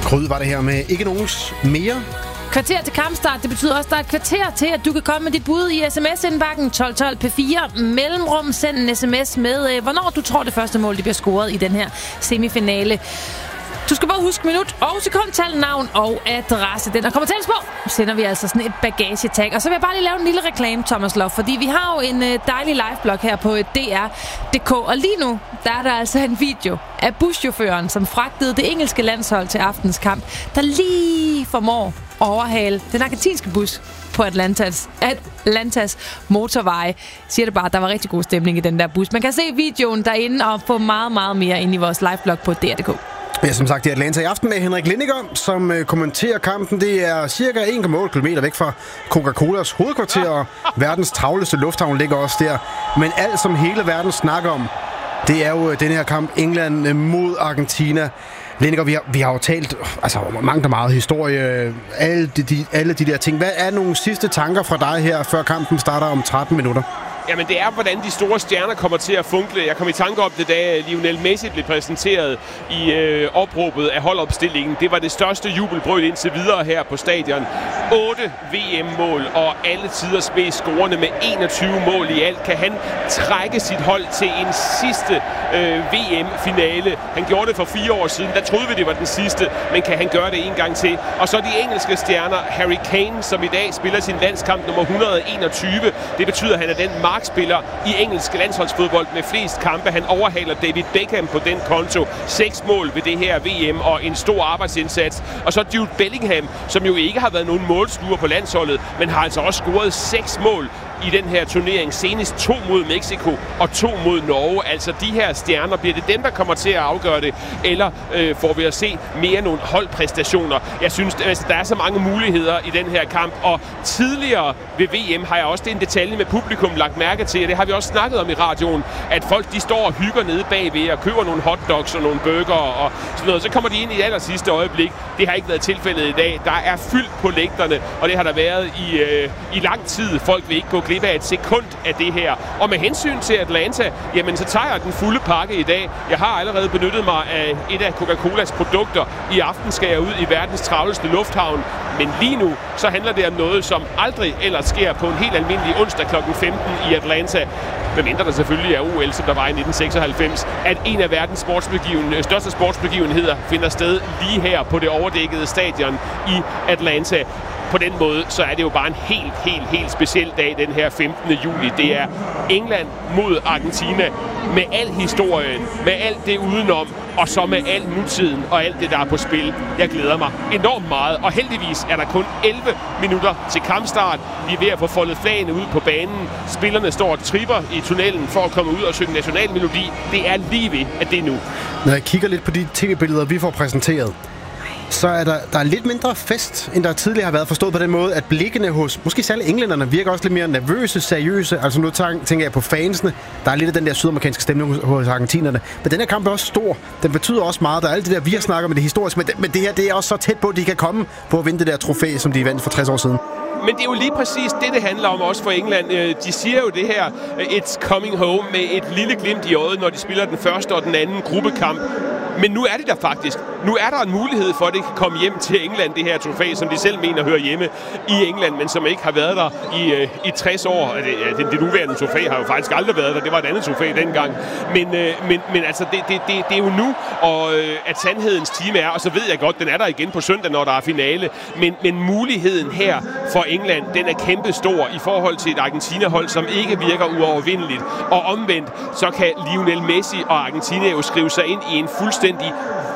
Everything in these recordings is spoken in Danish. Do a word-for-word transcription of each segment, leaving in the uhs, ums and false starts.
Kryd var det her med ikke nogens mere. Kvarter til kampstart. Det betyder også, at der er et kvarter til, at du kan komme med dit bud i sms-indbakken tolv tolv P fire. Mellemrum, send en sms med, øh, hvornår du tror, det første mål det bliver scoret i den her semifinale. Du skal bare huske minut og sekundtal, navn og adresse. Den, der kommer tælles på, sender vi altså sådan et bagagetag. Og så vil jeg bare lige lave en lille reklame, Thomas Lof, fordi vi har jo en dejlig liveblog her på D R punktum d k. Og lige nu, der er der altså en video af buschaufføren, som fragtede det engelske landshold til aftens kamp, der lige formår at overhale den argentinske bus på Atlantas, Atlantas motorveje. Siger det bare, der var rigtig god stemning i den der bus. Man kan se videoen derinde og få meget, meget mere ind i vores liveblog på D R punktum d k. Ja, som sagt, det er Atlanta i aften med Henrik Lindiger, som øh, kommenterer kampen. Det er cirka en komma otte kilometer væk fra Coca-Colas hovedkvarter, og verdens travleste lufthavn ligger også der. Men alt, som hele verden snakker om, det er jo øh, den her kamp England øh, mod Argentina. Lindiger, vi har, vi har jo talt altså, mange der meget historie, øh, alle de, de, alle de der ting. Hvad er nogle sidste tanker fra dig her, før kampen starter om tretten minutter? Jamen det er, hvordan de store stjerner kommer til at funkle. Jeg kom i tanke om det, da Lionel Messi blev præsenteret i øh, opråbet af holdopstillingen. Det var det største jubelbrøl indtil videre her på stadion. otte V M-mål og alle tiders mest scorende med enogtyve mål i alt. Kan han trække sit hold til en sidste øh, V M-finale? Han gjorde det for fire år siden. Der troede vi, det var den sidste. Men kan han gøre det en gang til? Og så de engelske stjerner. Harry Kane, som i dag spiller sin landskamp nummer et hundrede og enogtyve. Det betyder, at han er den markspiller i engelsk landsholdsfodbold med flest kampe. Han overhaler David Beckham på den konto. Seks mål ved det her V M og en stor arbejdsindsats. Og så Jude Bellingham, som jo ikke har været nogen målsluger på landsholdet, men har altså også scoret seks mål i den her turnering. Senest to mod Mexico og to mod Norge. Altså de her stjerner, bliver det dem, der kommer til at afgøre det? Eller øh, får vi at se mere nogle holdpræstationer? Jeg synes, altså, der er så mange muligheder i den her kamp. Og tidligere ved V M har jeg også det en detalje med publikum lagt mærke til, og det har vi også snakket om i radioen, at folk de står og hygger nede bagved og køber nogle hotdogs og nogle burger og sådan noget. Så kommer de ind i aller sidste øjeblik. Det har ikke været tilfældet i dag. Der er fyldt på lægterne, og det har der været i, øh, i lang tid. Folk vil ikke gå glip af et sekund af det her. Og med hensyn til Atlanta, jamen så tager jeg den fulde pakke i dag. Jeg har allerede benyttet mig af et af Coca-Colas produkter. I aften skal jeg ud i verdens travleste lufthavn. Men lige nu, så handler det om noget, som aldrig ellers sker på en helt almindelig onsdag klokken femten i Atlanta. Medmindre der selvfølgelig er O L, som der var i nitten seksoghalvfems, at en af verdens sportsbegiven, største sportsbegivenheder finder sted lige her på det overdækkede stadion i Atlanta. På den måde, så er det jo bare en helt, helt, helt speciel dag, den her femtende juli. Det er England mod Argentina med al historien, med alt det udenom, og så med al nutiden og alt det, der er på spil. Jeg glæder mig enormt meget, og heldigvis er der kun elleve minutter til kampstart. Vi er ved at få foldet flagene ud på banen. Spillerne står og tripper i tunnelen for at komme ud og synge nationalmelodi. Det er lige ved, at det er nu. Når jeg kigger lidt på de tv-billeder, vi får præsenteret, så er der, der er lidt mindre fest, end der tidligere har været, forstået på den måde, at blikkene hos, måske særligt englænderne, virker også lidt mere nervøse, seriøse. Altså nu tænker jeg på fansene. Der er lidt af den der sydamerikanske stemning hos argentinerne. Men den her kamp er også stor. Den betyder også meget. Der er alt det der, vi har snakket med det historiske. Men det, men det her, det er også så tæt på, at de kan komme på at vinde det der trofæ, som de vandt for tres år siden. Men det er jo lige præcis det, det handler om også for England. De siger jo det her, it's coming home, med et lille glimt i øjet, når de spiller den første og den anden gruppekamp. Men nu er det der faktisk. Nu er der en mulighed for, at det kan komme hjem til England, det her trofæ, som de selv mener hører hjemme i England, men som ikke har været der i, i tres år. Det, det, det nuværende trofæ har jo faktisk aldrig været der. Det var et andet trofæ dengang. Men, men, men altså, det, det, det, det er jo nu, og, at sandhedens time er, og så ved jeg godt, den er der igen på søndag, når der er finale. Men, men muligheden her for England, den er kæmpe stor i forhold til et Argentina-hold, som ikke virker uovervindeligt. Og omvendt, så kan Lionel Messi og Argentina jo skrive sig ind i en fuldstændig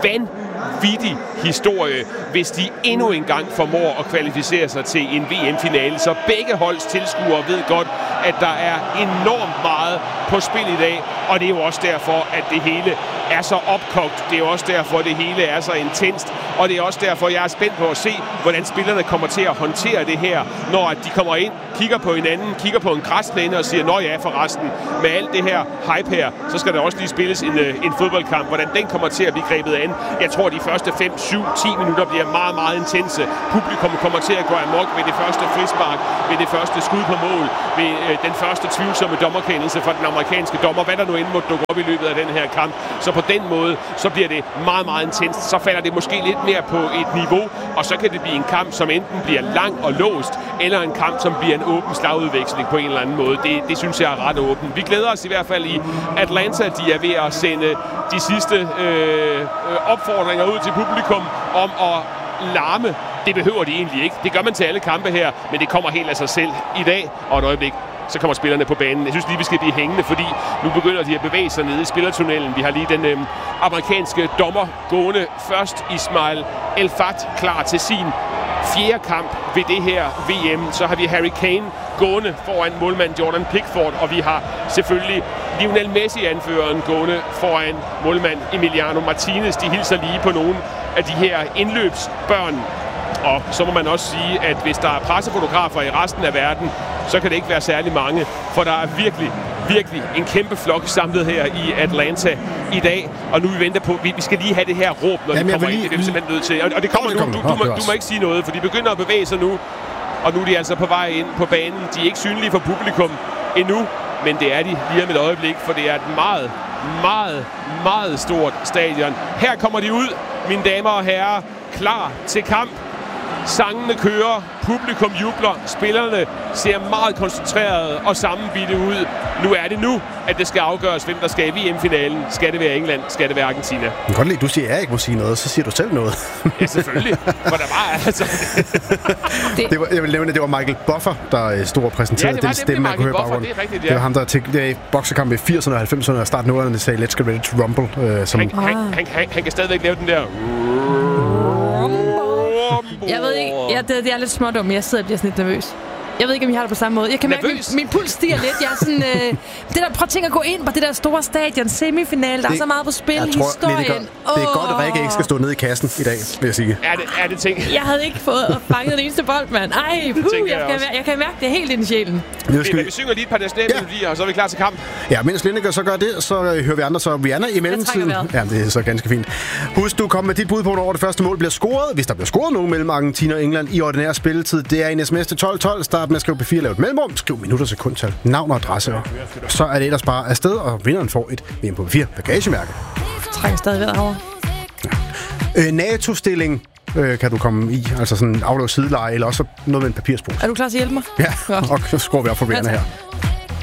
vanvittig historie, hvis de endnu en gang formår at kvalificere sig til en V M-finale. Så begge holds tilskuere ved godt, at der er enormt meget på spil i dag, og det er jo også derfor, at det hele er så opkogt. Det er jo også derfor, at det hele er så intenst, og det er også derfor, jeg er spændt på at se, hvordan spillerne kommer til at håndtere det her, når de kommer ind, kigger på hinanden, kigger på en græsplæne og siger, nå ja, forresten, med alt det her hype her, så skal der også lige spilles en, en fodboldkamp. Hvordan den kommer til at blive grebet an. Jeg tror, de første fem, syv, ti minutter bliver meget, meget intense. Publikum kommer til at gå amok ved det første frispark, ved det første skud på mål, ved øh, den første tvivlsomme dommerkendelse fra den amerikanske dommer, hvad der nu end måtte dukke op i løbet af den her kamp. Så på den måde, så bliver det meget, meget intenst. Så falder det måske lidt mere på et niveau, og så kan det blive en kamp, som enten bliver lang og låst, eller en kamp, som bliver en åben slagudveksling på en eller anden måde. Det, det synes jeg er ret åbent. Vi glæder os i hvert fald i Atlanta. De er ved at sende de sidste øh, opfordringer ud til publikum om at larme. Det behøver de egentlig ikke. Det gør man til alle kampe her, men det kommer helt af sig selv i dag, og et øjeblik, så kommer spillerne på banen. Jeg synes lige, vi skal blive hængende, fordi nu begynder de at bevæge sig nede i spillertunnelen. Vi har lige den øh, amerikanske dommer gående først. Ismail El-Fat klar til sin fjerde kamp ved det her V M. Så har vi Harry Kane gående foran målmand Jordan Pickford, og vi har selvfølgelig Lionel Messi, anføreren, gående foran målmand Emiliano Martinez. De hilser lige på nogle af de her indløbsbørn. Og så må man også sige, at hvis der er pressefotografer i resten af verden, så kan det ikke være særlig mange, for der er virkelig, virkelig en kæmpe flok samlet her i Atlanta i dag. Og nu vi venter på, vi skal lige have det her råb, når de kommer ind. Det er vi simpelthen nødt til. Og det kommer nu. Du, du, må, du må ikke sige noget, for de begynder at bevæge sig nu. Og nu er de altså på vej ind på banen. De er ikke synlige for publikum endnu, men det er de lige om et øjeblik, for det er et meget, meget, meget stort stadion. Her kommer de ud, mine damer og herrer, klar til kamp. Sangene kører, publikum jubler, spillerne ser meget koncentreret og sammenbitte ud. Nu er det nu, at det skal afgøres, hvem der skal i V M-finalen. Skal det være England? Skal det være Argentina? Jeg kan godt lide, du siger, at jeg ikke må sige noget, så siger du selv noget. Ja, selvfølgelig. For der var altså... det... Det var, jeg vil nævne, at det var Michael Buffer, der stod og præsenterede ja, den stemme, man kunne høre baggrunden. Det er rigtigt, ja. Det var ham, der til det boksekamp i firserne og halvfemserne og starten nullerne sagde, let's get ready to rumble. Øh, som... han, han, han, han, han kan stadigvæk lave den der... Jeg ved ikke, ja, det, det er lidt smådum, men jeg sidder og bliver sådan lidt nervøs. Jeg ved ikke, om I har det på samme måde. Jeg kan mærke, min, min puls stiger lidt. Jeg er sådan, øh, det der, prøv at tænke at gå ind på det der store stadion, semifinale. Der det, er så meget på spil i historien. Det er, godt, det er godt, at Rikke ikke skal stå nede i kassen i dag, vil jeg sige. Er det, er det ting? Jeg havde ikke fået fanget den eneste bold, mand. Ej, puh, jeg, jeg, kan, jeg kan mærke det helt ind i sjælen. Okay, vi... vi synger lige et par nationalmelodier, ja. Og så er vi klar til kamp. Ja, mens Lineker så gør det, så hører vi andre, så Rihanna i mellemtiden. Ja, det er så ganske fint. Husk, du kommer med dit bud på, når det første mål bliver scoret. Hvis der bliver scoret nogen mellem Argentina og England i ordinær spilletid, det er en sms til tolv tolv. Start med at skrive P fire, lav et mellemrum, skriv minutter, sekundtal, navn og adresse. Så er det ellers bare afsted, og vinderen får et V M på P fire bagagemærke. Trænger stadig ved herovre. Ja. Øh, NATO-stilling øh, kan du komme i, altså sådan afløse sideleje, eller også noget med en papirspose. Er du klar til at hjælpe mig? Ja, og så skruer vi op for vinderne her.